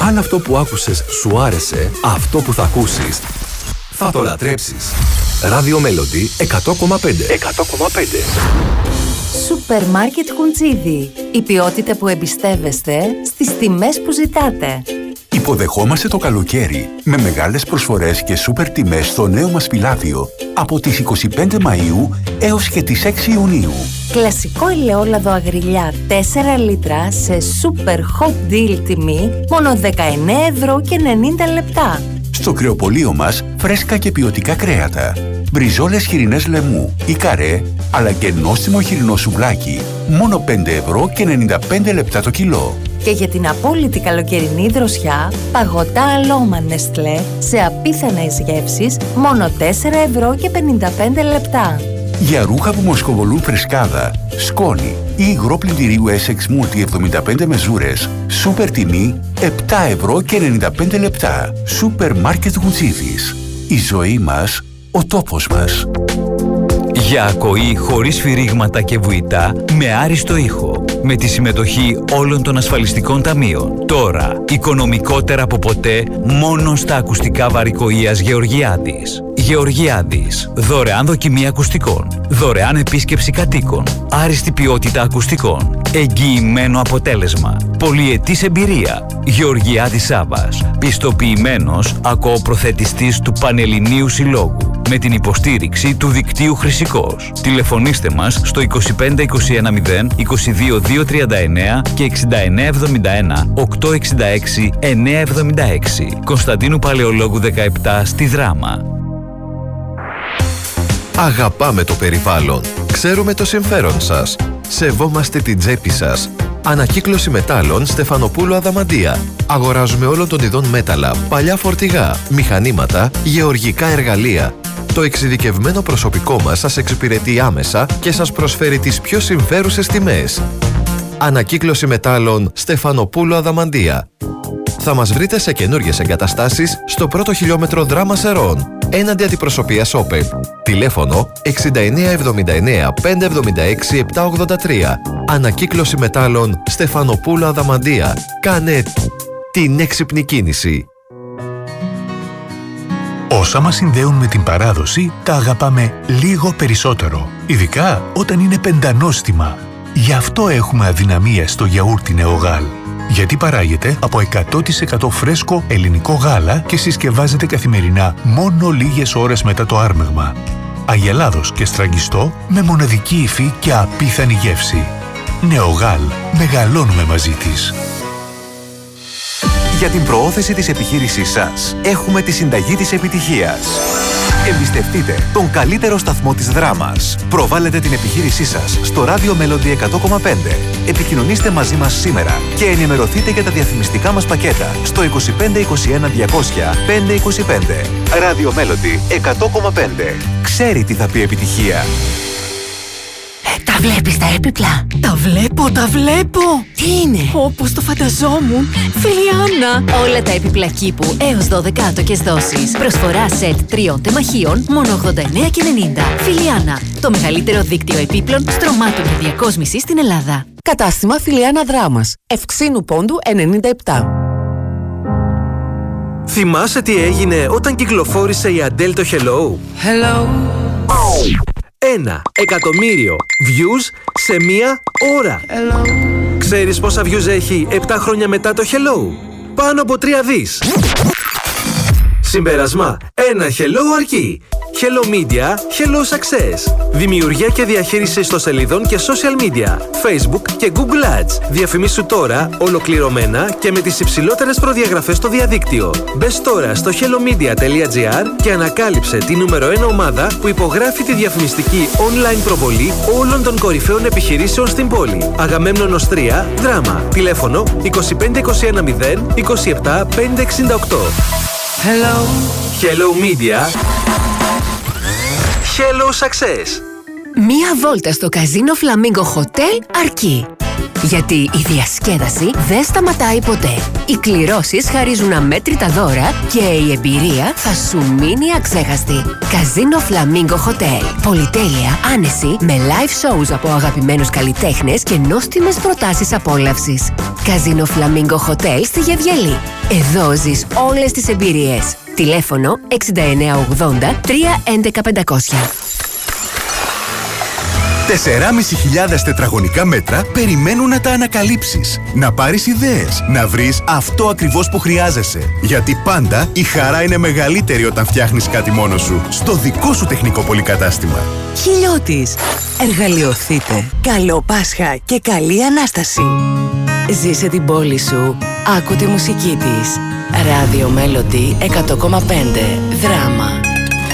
Αν αυτό που άκουσες σου άρεσε, αυτό που θα ακούσεις θα το λατρέψεις. Radio Melody 100,5. Σούπερ μάρκετ Χουντζίδι. Η ποιότητα που εμπιστεύεστε στις τιμές που ζητάτε. Υποδεχόμαστε το καλοκαίρι με μεγάλες προσφορές και σούπερ τιμές στο νέο μας φυλάδιο από τις 25 Μαΐου έως και τις 6 Ιουνίου. Κλασικό ελαιόλαδο αγριλιά 4 λίτρα σε σούπερ hot deal τιμή μόνο 19,90 €. Στο κρεοπωλείο μας φρέσκα και ποιοτικά κρέατα, μπριζόλες χοιρινές λεμού ή καρέ, αλλά και νόστιμο χοιρινό σουβλάκι, μόνο 5,95 € το κιλό. Και για την απόλυτη καλοκαιρινή δροσιά, παγωτά αλόμα Nestlé σε απίθανες γεύσεις, μόνο 4,55 €. Για ρούχα που μοσκοβολούν φρεσκάδα, σκόνη ή υγρό πλυντηρίου Essex Multi 75 μεζούρες, σούπερ τιμή 7,95 €. Σούπερ μάρκετ Γουτζίδης. Η ζωή μας, ο τόπος μας. Για ακοή χωρίς σφυρίγματα και βουητά με άριστο ήχο. Με τη συμμετοχή όλων των ασφαλιστικών ταμείων. Τώρα, οικονομικότερα από ποτέ, μόνο στα ακουστικά βαρικοείας Γεωργιάδης. Γεωργιάδης. Δωρεάν δοκιμή ακουστικών. Δωρεάν επίσκεψη κατοίκων. Άριστη ποιότητα ακουστικών. Εγγυημένο αποτέλεσμα. Πολυετής εμπειρία. Γεωργιάδης Σάββας. Πιστοποιημένος ακοοπροθετιστής του Πανελληνίου Συλλόγου. Με την υποστήριξη του δικτύου Χρυσικός. Τηλεφωνήστε μας στο 25 21 0 22 239 και 69 71 866 976. Κωνσταντίνου Παλαιολόγου 17 στη Δράμα. Αγαπάμε το περιβάλλον. Ξέρουμε το συμφέρον σας. Σεβόμαστε την τσέπη σας. Ανακύκλωση μετάλλων Στεφανοπούλου Αδαμαντία. Αγοράζουμε όλων των ειδών μέταλλα, παλιά φορτηγά, μηχανήματα, γεωργικά εργαλεία. Το εξειδικευμένο προσωπικό μας σας εξυπηρετεί άμεσα και σας προσφέρει τις πιο συμφέρουσες τιμές. Ανακύκλωση μετάλλων Στεφανοπούλου Αδαμαντία. Θα μας βρείτε σε καινούργιες εγκαταστάσεις στο πρώτο χιλιόμετρο Δράμα Σερών, έναντι αντιπροσωπείας Όπελ. Τηλέφωνο 6979 576 783. Ανακύκλωση μετάλλων Στεφανοπούλου Αδαμαντία. Κάνε την έξυπνη κίνηση. Όσα μας συνδέουν με την παράδοση, τα αγαπάμε λίγο περισσότερο. Ειδικά όταν είναι πεντανόστιμα. Γι' αυτό έχουμε αδυναμία στο γιαούρτι Νεογάλ. Γιατί παράγεται από 100% φρέσκο ελληνικό γάλα και συσκευάζεται καθημερινά μόνο λίγες ώρες μετά το άρμεγμα. Αγελάδος και στραγγιστό με μοναδική υφή και απίθανη γεύση. Νεογάλ. Μεγαλώνουμε μαζί της. Για την προώθηση της επιχείρησής σας, έχουμε τη συνταγή της επιτυχίας. Εμπιστευτείτε τον καλύτερο σταθμό της Δράμας. Προβάλλετε την επιχείρησή σας στο Radio Melody 100,5. Επικοινωνήστε μαζί μας σήμερα και ενημερωθείτε για τα διαφημιστικά μας πακέτα στο 25 21 200 525. Radio Melody 100,5. Ξέρει τι θα πει επιτυχία. Τα βλέπεις τα έπιπλα? Τα βλέπω! Τι είναι? Όπως το φανταζόμουν. Φιλιάνα! Όλα τα έπιπλα κήπου έως 12 άτοκες δόσεις. Προσφορά σετ 3 τεμαχίων μόνο 89,90. Φιλιάνα, το μεγαλύτερο δίκτυο επίπλων στρωμάτων και διακόσμησης στην Ελλάδα. Κατάστημα Φιλιάνα Δράμας. Ευξήνου Πόντου 97. Θυμάσαι τι έγινε όταν κυκλοφόρησε η Αντέλ το Hello? 1 εκατομμύριο views σε μία ώρα. Ξέρεις πόσα views έχει 7 χρόνια μετά το Hello? Πάνω από 3 δις. Συμπέρασμα, ένα Hello αρκεί. Hello Media, Hello Success. Δημιουργία και διαχείριση ιστοσελίδων και social media, Facebook και Google Ads. Διαφημίσου τώρα, ολοκληρωμένα και με τις υψηλότερες προδιαγραφές στο διαδίκτυο. Μπες τώρα στο hellomedia.gr και ανακάλυψε τη νούμερο 1 ομάδα που υπογράφει τη διαφημιστική online προβολή όλων των κορυφαίων επιχειρήσεων στην πόλη. Αγαμέμνονος 3, Δράμα. Τηλέφωνο 25 21 0 27 568. Hello Media. Hello Success. Μία βόλτα στο Καζίνο Φλαμίγκο Χοτέλ αρκεί. Γιατί η διασκέδαση δεν σταματάει ποτέ. Οι κληρώσεις χαρίζουν αμέτρητα δώρα και η εμπειρία θα σου μείνει αξέχαστη. Καζίνο Φλαμίγκο Χοτέλ. Πολυτέλεια, άνεση, με live shows από αγαπημένους καλλιτέχνες και νόστιμες προτάσεις απόλαυσης. Καζίνο Φλαμίγκο Χοτέλ στη Γεβγελή. Εδώ ζεις όλες τις εμπειρίες. Τηλέφωνο 6980 311 500. 4.500 τετραγωνικά μέτρα περιμένουν να τα ανακαλύψεις. Να πάρεις ιδέες, να βρεις αυτό ακριβώς που χρειάζεσαι. Γιατί πάντα η χαρά είναι μεγαλύτερη όταν φτιάχνεις κάτι μόνος σου. Στο δικό σου τεχνικό πολυκατάστημα. Χιλιώτης. Εργαλειοθείτε. Καλό Πάσχα και καλή Ανάσταση. Ζήσε την πόλη σου. Άκου τη μουσική της. Ράδιο Μέλοντι 100,5. Δράμα.